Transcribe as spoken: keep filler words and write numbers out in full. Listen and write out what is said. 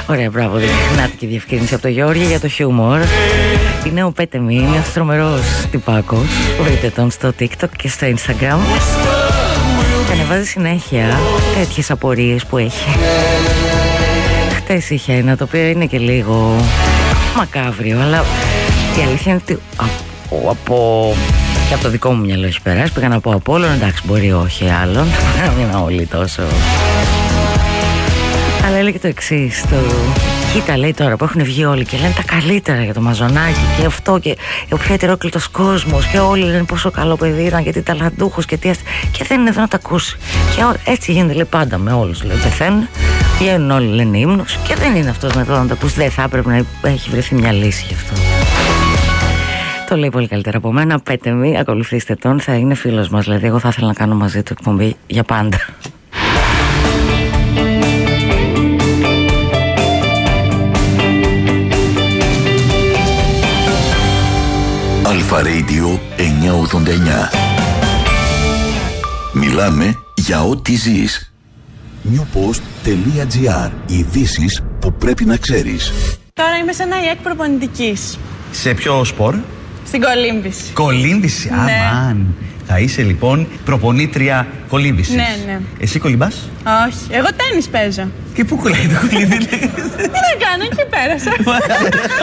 Ωραία, μπράβο, δυνατική διευκρίνηση από το Γιώργη για το χιούμορ. Είναι ο Πέτεμι, είναι ένας τρομερός τυπάκος. Βρείτε τον στο TikTok και στο Instagram. Και ανεβάζει συνέχεια τέτοιες απορίες που έχει. Χτες είχε ένα το οποίο είναι και λίγο μακάβριο, αλλά η αλήθεια είναι ότι από, από, και από το δικό μου μυαλό έχει περάσει. Πήγα να πω από όλων, εντάξει, μπορεί όχι άλλων. Δεν είναι όλοι τόσο. Αλλά έλεγε το εξής, το... Κοίτα, λέει, τώρα που έχουν βγει όλοι και λένε τα καλύτερα για το Μαζονάκι και αυτό και ο πιο ετερόκλητος κόσμος και όλοι λένε πόσο καλό παιδί ήταν και τι ταλαντούχος και τι άστα, και δεν είναι εδώ να τα ακούσει. Και έτσι γίνεται, λέει, πάντα με όλους, λέει, πεθαίνουν, βγαίνουν όλοι, λένε ύμνους και δεν είναι αυτός μετά να τα ακούσει. Δεν θα έπρεπε να έχει βρεθεί μια λύση γι' αυτό. Το λέει πολύ καλύτερα από μένα. Πέτε μη, ακολουθήστε τον, θα είναι φίλος μας. Δηλαδή, εγώ θα ήθελα να κάνω μαζί του εκπομπή για πάντα. Αλφα Radio εννιακόσια ογδόντα εννιά. Μιλάμε για ό,τι ζεις. newpost.gr. Ειδήσεις που πρέπει να ξέρεις. Τώρα είμαι σε ένα ΙΕΚ προπονητικής. Σε ποιο σπορ? Στην κολύμβηση. Κολύμβηση, ναι. Αμάν. Θα είσαι λοιπόν προπονήτρια κολύμβησης. Ναι, ναι. Εσύ κολυμπάς? Όχι, εγώ τένις παίζω. Και πού κολλάει το κολύμβη? Τι να κάνω, εκεί πέρασα.